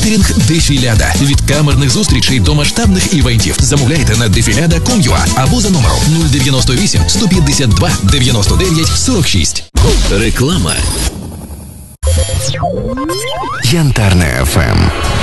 Кетерінг Дефіляда. Від камерних зустрічей до масштабних івентів. Замовляйте на defilada.com.ua або за номером 098 152 99 46. Реклама. Янтарне ФМ.